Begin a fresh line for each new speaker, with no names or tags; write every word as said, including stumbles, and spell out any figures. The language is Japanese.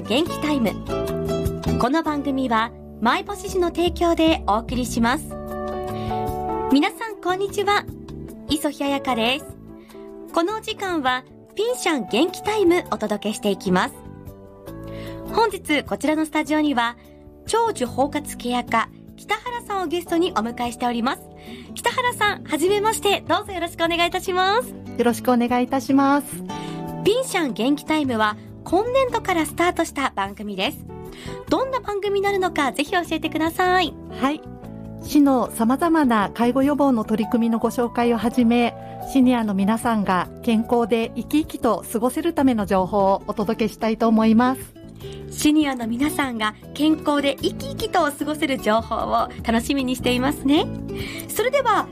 元気タイム。この番組はマイボシジの提供でお送りします。皆さんこんにちは、磯日彩香です。このお時間はピンシャン元気タイムお届けしていきます。本日こちらのスタジオには長寿包括ケア科北原さんをゲストにお迎えしております。北原さん、はじめまして。どうぞよろしくお願いいたします。
よろしくお願いいたします。
ピンシャン元気タイムは今年度からスタートした番組です。どんな番組になるのかぜひ教えてください。
はい。市の様々な介護予防の取り組みのご紹介をはじめ、シニアの皆さんが健康で生き生きと過ごせるための情報をお届けしたいと思います。
シニアの皆さんが健康で生き生きと過ごせる情報を楽しみにしていますね。それでは